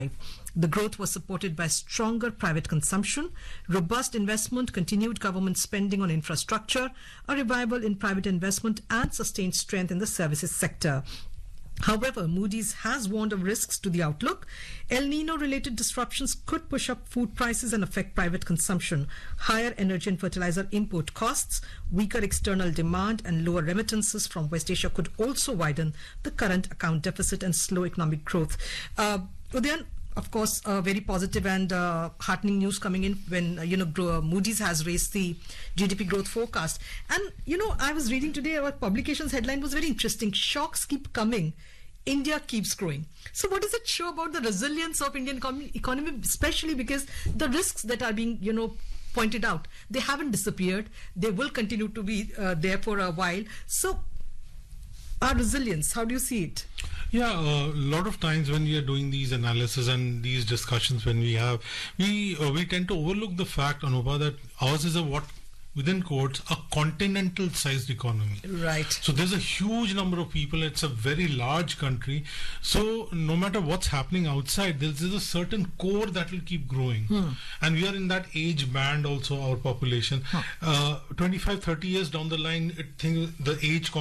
The growth was supported by stronger private consumption, robust investment, continued government spending on infrastructure, a revival in private investment, and sustained strength in the services sector. However, Moody's has warned of risks to the outlook. El Nino-related disruptions could push up food prices and affect private consumption. Higher energy and fertilizer import costs, weaker external demand, and lower remittances from West Asia could also widen the current account deficit and slow economic growth. Udayan, of course, very positive and heartening news coming in when, Moody's has raised the GDP growth forecast. And, I was reading today, our publication's headline was very interesting. Shocks keep coming. India keeps growing. So what does it show about the resilience of Indian economy, especially because the risks that are being, pointed out, they haven't disappeared. They will continue to be there for a while. So our resilience, how do you see it? Yeah, a lot of times when we are doing these analysis and these discussions, when we tend to overlook the fact, Anubha, that ours is within quotes, a continental-sized economy. Right. So there's a huge number of people. It's a very large country. So no matter what's happening outside, there's a certain core that will keep growing. And we are in that age band also, our population. 25, 30 years down the line, the age